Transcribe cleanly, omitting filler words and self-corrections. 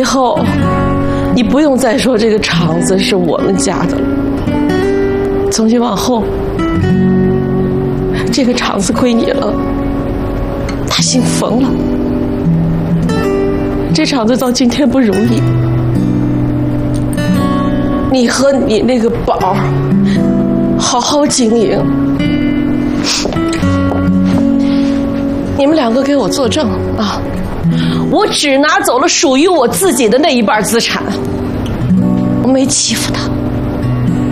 后你不用再说这个厂子是我们家的了。从今往后，这个厂子归你了。他姓冯了，这厂子到今天不容易。你和你那个宝好好经营。你们两个给我作证啊！我只拿走了属于我自己的那一半资产，我没欺负他。